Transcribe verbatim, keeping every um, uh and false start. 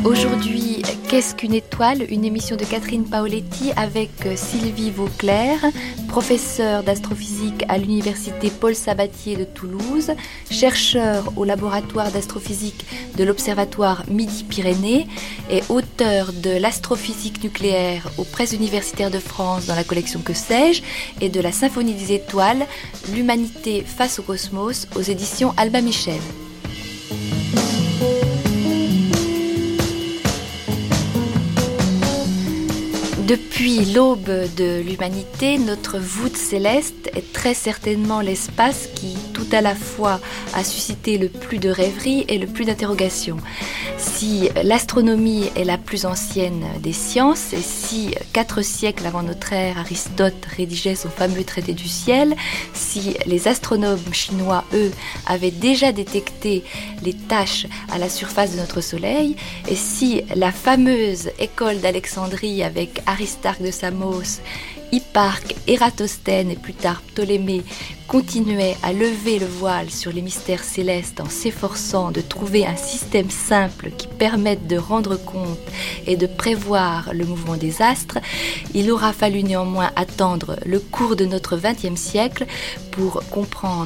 Aujourd'hui, Qu'est-ce qu'une étoile ? Une émission de Catherine Paoletti avec Sylvie Vauclair, professeure d'astrophysique à l'université Paul Sabatier de Toulouse, chercheur au laboratoire d'astrophysique de l'Observatoire Midi-Pyrénées et auteur de l'astrophysique nucléaire aux presses universitaires de France dans la collection Que sais-je et de la Symphonie des étoiles, l'humanité face au cosmos aux éditions Albin Michel. Depuis l'aube de l'humanité, notre voûte céleste est très certainement l'espace qui, tout à la fois, a suscité le plus de rêveries et le plus d'interrogations. Si l'astronomie est la plus ancienne des sciences, et si, quatre siècles avant notre ère, Aristote rédigeait son fameux traité du ciel, si les astronomes chinois, eux, avaient déjà détecté les taches à la surface de notre Soleil, et si la fameuse école d'Alexandrie avec Aristarque de Samos, Hipparque, Ératosthène et plus tard Ptolémée continuaient à lever le voile sur les mystères célestes en s'efforçant de trouver un système simple qui permette de rendre compte et de prévoir le mouvement des astres, il aura fallu néanmoins attendre le cours de notre vingtième siècle pour comprendre